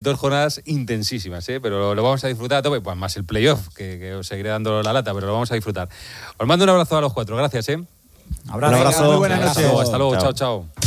2 jornadas intensísimas, pero lo vamos a disfrutar a tope, pues más el playoff, que os seguiré dando la lata, pero lo vamos a disfrutar. Os mando un abrazo a los 4, gracias. Un abrazo. Muy buenas noches. Hasta luego, chao.